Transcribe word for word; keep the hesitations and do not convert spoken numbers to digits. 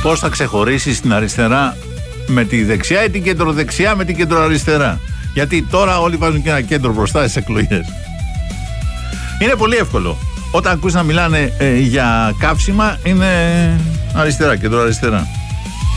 πώς θα ξεχωρίσεις την αριστερά με τη δεξιά ή την κεντροδεξιά με την κεντροαριστερά. Γιατί τώρα όλοι βάζουν και ένα κέντρο μπροστά στις εκλογές. Είναι πολύ εύκολο. Όταν ακούς να μιλάνε ε, για καύσιμα, είναι αριστερά, κεντροαριστερά.